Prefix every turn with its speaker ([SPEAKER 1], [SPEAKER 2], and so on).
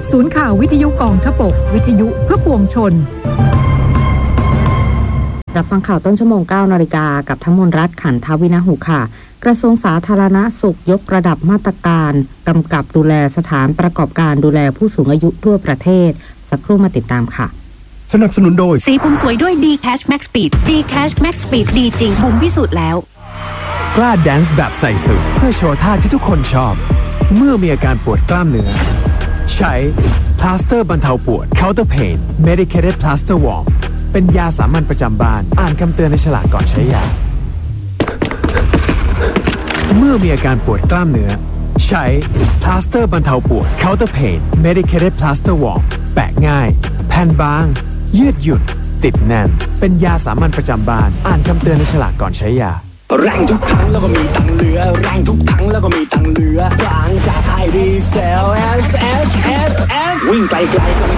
[SPEAKER 1] ศูนย์ข่าววิทยุกองทพบกวิทยุเพื่อปวงชน
[SPEAKER 2] รับฟังข่าวต้นชั่วโมง 9 นาฬิกากับทั้งมนรัตน์ขันทวินาหุค่ะกระทรวงสาธารณสุขยกระดับมาตรการกำกับดูแลสถานประกอบการดูแลผู้สูงอายุทั่วประเทศสักครู่มาติดตามค่ะ
[SPEAKER 3] สนับสนุนโดย
[SPEAKER 4] สีผมสวยด้วย D Cash Max Speed D Cash Max Speed ดีจริงบุ๋มพิสูจน์แล้ว
[SPEAKER 5] กล้าแดนซ์แบบใส่สุดเพื่อโชว์ท่าที่ทุกคนชอบเมื่อมีอาการปวดกล้ามเนื้อใช้พลาสเตอร์บรรเทาปวด Counter Pain Medicated Plaster Warm เป็นยาสามัญประจำบ้านอ่านคำเตือนในฉลากก่อนใช้ยาเมื่อมีอาการปวดกล้ามเนื้อใช้พลาสเตอร์บรรเทาปวด Counter Pain Medicated Plaster Warm แปะง่ายแผ่นบางยืดหยุ่นติดแน่นเป็นยาสามัญประจำบ้านอ่านคำเตือนในฉลากก่อนใช้ยา
[SPEAKER 6] แรงทุกทั้งแล้วก็มีตังเหลือแรงทุกทั้งแล้วก็มีตังเหลือบางจากไทยดีเซล S วิ่งไกลๆก็ไม่